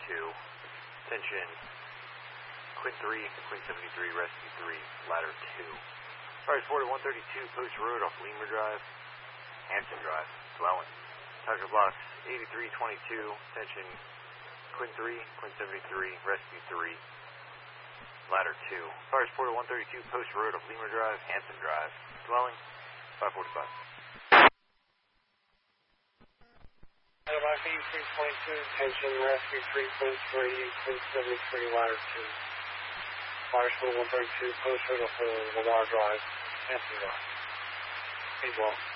Attention, Quint 3, Quint 73, Rescue 3, Ladder 2. Fires forward at 132, Post Road off Lemur Drive, Hampton Drive, dwelling. Target blocks 8322, attention, Quint 3, Quint 73, Rescue 3, Ladder 2. Fires forward at 132, Post Road off Lemur Drive, Hampton Drive, dwelling, 545. Box 8322, attention, Rescue 3, Quint 3, Quint 73, Ladder 2. Fires forward 132, Post Road off Lemur Drive, Hampton Drive. Hey, well.